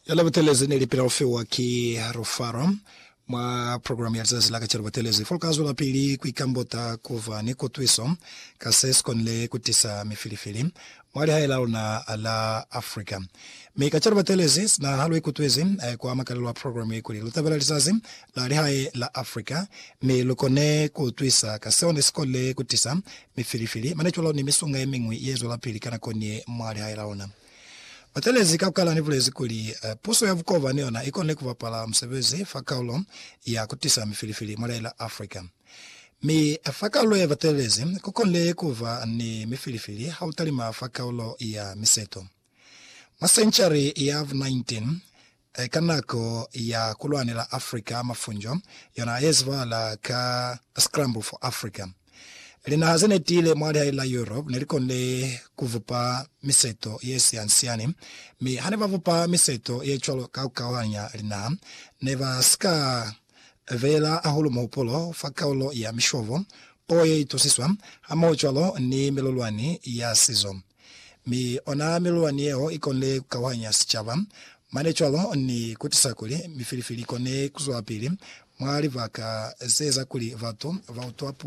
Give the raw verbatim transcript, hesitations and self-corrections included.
Yala batelezi nilipira ofewa ki Rufaro mwa program ya zazi laka chara batelezi folkazo la pili kuikambota kuva ni kutwiso kases konle kutisa mifilifili mwari haila una ala Afrika mika chara batelezi na halwe kutwezi kwa makalwa program ya kuli lutabela lizazi la rihai la Afrika mi lukone kutwisa kaseone skole kutisa mifilifili manechula ni misunga emingwi yezo la pili kana konye mwari haila una Batelezi kakala nivulezi kuli uh, puso ya vukova neona ikone kuvapala msebezi fakaulo ya kutisa mifilifili mwale la Afrika. Mi fakaulo ya batelezi kukonle kuva ni mifilifili hautalima fakaulo ya miseto. Masenchari ya nineteen eh, kanako ya kuluane la Afrika mafunjo yana ezva la ka Scramble for Africa. Lina hazene tile mwali la Europe nilikonle kuvupa miseto yesi ansiani mi haneva vupa miseto ye cholo kaukawanya lina neva ska vela ahulu maupolo fakaulo ya mishovo oye itosiswa hama ucholo ni meloluani ya sizo mi ona meloluani yeo ikonle kawanya sichava mane cholo ni kutisakuli mifilifili kone kuzuapili mwali vaka zeza kuli vato vautoapu